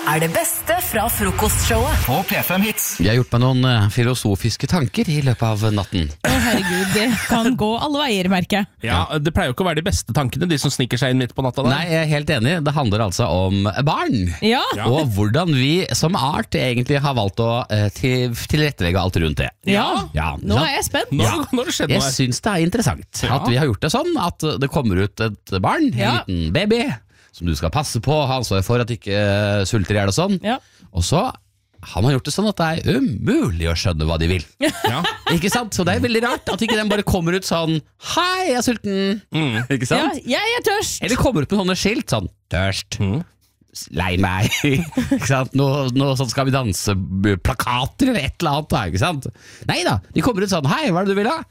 Det beste fra frokostshowet på P5 Hits. Jeg har gjort meg noen filosofiske tanker i løpet av natten. Herregud, det kan gå alle veier, merker jeg. Ja, det pleier jo ikke å være de beste tankene, de som sniker seg inn midt på natta der. Nei, jeg er helt enig. Det handler altså om barn. Ja. Og hvordan vi som art egentlig har valgt å tilrettelegge alt rundt det. Ja. Nå sant? er jeg spent. Når det skjedde Jeg noe her. syns det er interessant at vi har gjort det sånn at det kommer ut et barn, en liten baby, som du skal passe på, ha ansvar for at ikke sulter i hjel og sånn. Ja. Og så har man gjort det sånn at det er umulig å skjønne hva de vil. Ja. Ikke sant? Så det er veldig rart at ikke den bare kommer ut sånn hei, jeg er sulten. Ikke Ja, sant? jeg er tørst. Eller kommer ut med sånne skilt sånn tørst, lei meg. Ikke sant? Nå sånn skal vi danse plakater eller et eller annet da, ikke sant? Neida, de kommer ut sånn hei, hva er det du vil ha?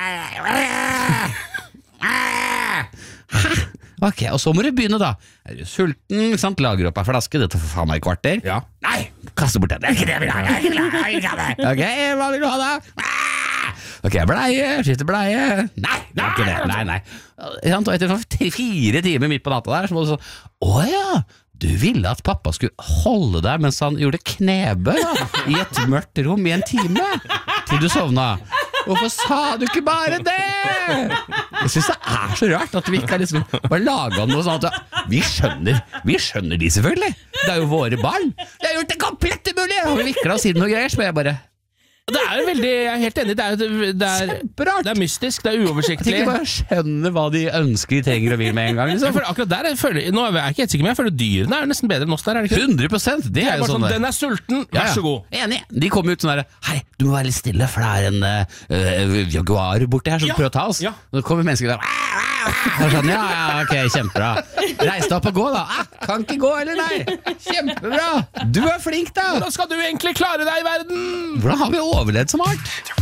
Ok, og så må du begynne da. Er du sulten, ikke sant? Lager opp en flaske, dette får faen meg i kvarter. Ja. Nei, kaste bort den. Det er ikke det jeg vil ha, jeg vil ha det. Ok, hva vil du ha da? Ok, bleie, skifte bleie. Nei, det er ikke det. Nei. Ikke sant? Og etter sånn 4 timer midt på natta der, så må du sånn, åja, du ville at pappa skulle holde deg mens han gjorde knebøy da, i et mørkt rom i en time, til du sovna. Hvorfor sa du ikke bare det? Jeg synes det er så rart at vi ikke har liksom bare laget noe sånn at vi skjønner de selvfølgelig. Det er jo våre barn. Det har gjort det komplett umulig. Og vi viklet oss inn noe greier, så jeg bare... Det er jo veldig, jeg er helt enig, det Kjemperart. er mystisk, det er At de uoversiktlig. ikke bare skjønner hva de ønsker, de trenger og vil med en gang. Jeg Liksom. føler akkurat der, nå er jeg ikke helt sikker, men jeg føler dyrene er nesten bedre enn oss der, er det ikke? 100%, det er jo Bare sånn sånn, den er sulten, vær så god. Enig. De kommer ut sånn der, hei, du må være litt stille, for det er en jaguar borte her som prøver å ta oss. Ja. Nå kommer mennesker der, og sånn, ja, ok, kjempebra. Reis deg opp og gå da. Kan ikke gå, eller nei? Kjempebra. Du er flink da. Hvordan skal du egentlig klare deg i verden? Hvordan har vi overlevd som art?